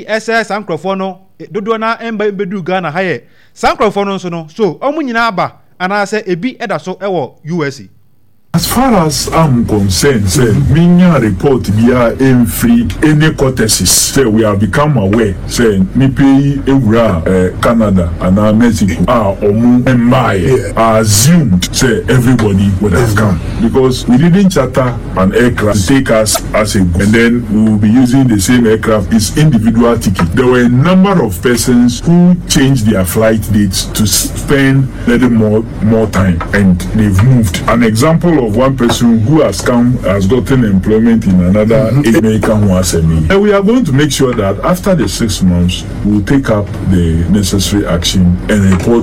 SS ankrofo no dodo na emba bedu Ghana haye sankrofo no so no so omu nyina aba anase ebi eda so ewo USA. As far as I'm concerned, say, minya report via free any courtesies. Say we have become aware. Say me pay Canada and Mexico omu embaye assumed say everybody would have come because we didn't charter an aircraft to take us as a group, and then we will be using the same aircraft. It's individual ticket. There were a number of persons who changed their flight dates to spend a little more time, and they've moved. An example of one person who has gotten employment in another American SME. And we are going to make sure that after the 6 months, we'll take up the necessary action and report